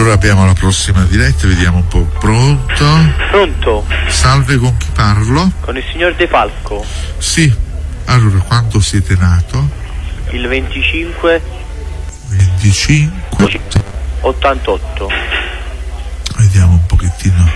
Allora abbiamo la prossima diretta, vediamo un po'. Pronto? Pronto? Salve, con chi parlo? Con il signor De Falco. Sì. Allora, quando siete nato? Il 25 88. Vediamo un pochettino.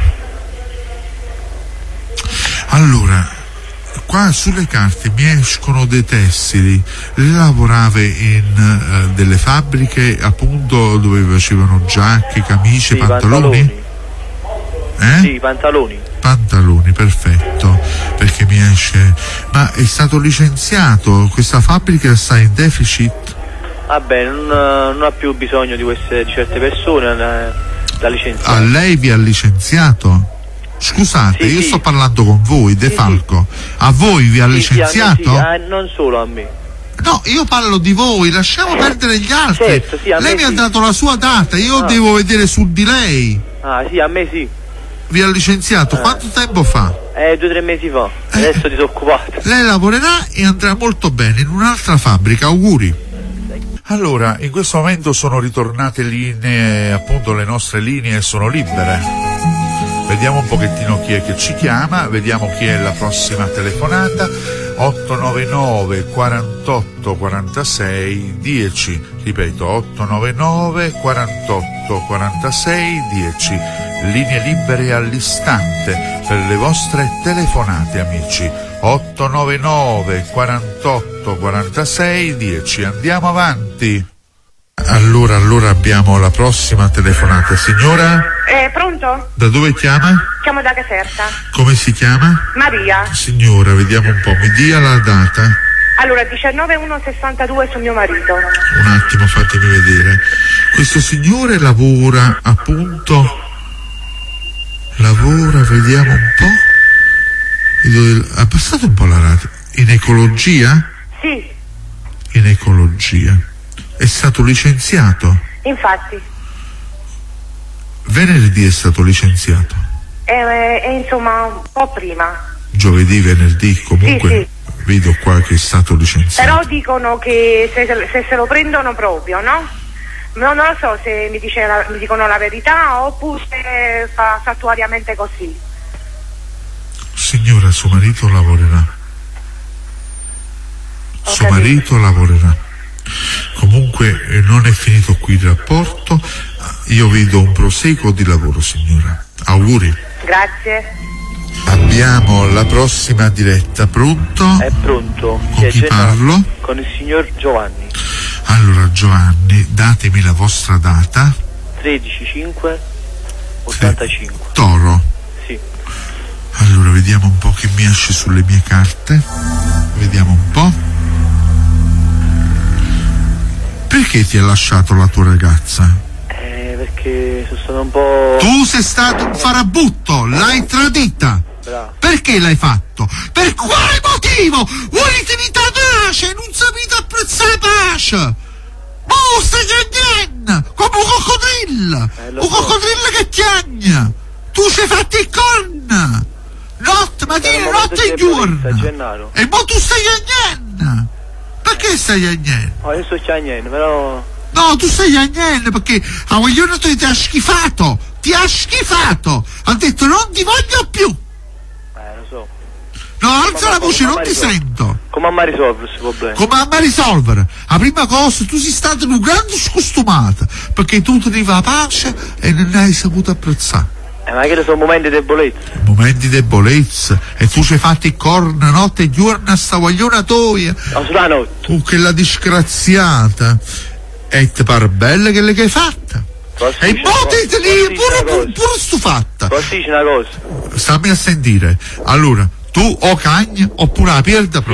Allora, qua sulle carte mi escono dei tessili. Lei lavorava in delle fabbriche appunto dove facevano giacche, camicie, sì, pantaloni? Sì, Pantaloni, perfetto, perché mi esce. Ma è stato licenziato? Questa fabbrica sta in deficit? Vabbè, non ha più bisogno di certe persone da licenziare. A lei vi ha licenziato? Scusate, sì, io sì. sto parlando con voi, De Falco. A voi vi ha licenziato? Sì, non solo a me. No, io parlo di voi, lasciamo perdere gli altri. Certo, sì, lei mi ha sì. dato la sua data, io devo vedere su di lei. Ah, sì, a me sì. Vi ha licenziato quanto tempo fa? 2 o 3 mesi fa. Adesso disoccupato. Lei lavorerà e andrà molto bene in un'altra fabbrica, auguri. Allora, in questo momento sono ritornate linee, appunto le nostre linee sono libere. Vediamo un pochettino chi è che ci chiama, vediamo chi è la prossima telefonata. 899 48 46 10, ripeto 899 48 46 10, linee libere all'istante per le vostre telefonate, amici. 899 48 46 10, andiamo avanti. Allora abbiamo la prossima telefonata. Signora? Pronto? Da dove chiama? Chiamo da Caserta. Come si chiama? Maria. Signora, vediamo un po', mi dia la data. Allora, 19/1/62 su mio marito. Un attimo, fatemi vedere. Questo signore lavora, appunto, vediamo un po'. Ha passato un po' la radio. In ecologia? Sì. In ecologia. È stato licenziato? Infatti. Venerdì è stato licenziato? Insomma, un po' prima. Giovedì, venerdì, comunque Sì. vedo qua che è stato licenziato. Però dicono che se lo prendono proprio, no? Non lo so se mi dicono la verità oppure fa fattuariamente così. Signora, suo marito lavorerà. Suo marito lavorerà. Comunque non è finito qui il rapporto, io vedo un proseguo di lavoro, signora. Auguri. Grazie. Abbiamo la prossima diretta, pronto? È pronto. Con chi parlo? Con il signor Giovanni. Allora Giovanni, datemi la vostra data. 13/5/85. Toro. Sì. Allora vediamo un po' che mi esce sulle mie carte. Vediamo un po'. Perché ti ha lasciato la tua ragazza? Perché sono stato un po'... Tu sei stato un farabutto, l'hai tradita. Bravo. Perché l'hai fatto? Per quale motivo? Volete vita pace, non sapete apprezzare la pace. Oh, stai chiagnando come un coccodrillo. Un coccodrillo che chiagna. Tu ci hai fatto il corno. Notte, mattina, notte e giorno. E mo tu stai chiagnando. Perché stai chiagnando? Io sto chiagnando, però... No, tu stai chiagnando perché a vogliono ti ha schifato. Ti ha schifato. Ha detto non ti voglio più. Lo so. No, alza la voce, non ti sento. Come mai risolvere questo problema? Come mai risolvere? La prima cosa, tu sei stato un grande scostumato perché tu tenevi la pace e non hai saputo apprezzare. Ma che sono momenti di debolezza. Momenti di debolezza. E tu ci hai fatto il corno notte e giorno a sta guagliona toia. No, sulla notte. Che la disgraziata. E ti pare bella che l'hai fatta. E poi ti lì pure stufatta. Posso dire una cosa? Stammi a sentire. Allora, tu o cagni oppure la perda proprio.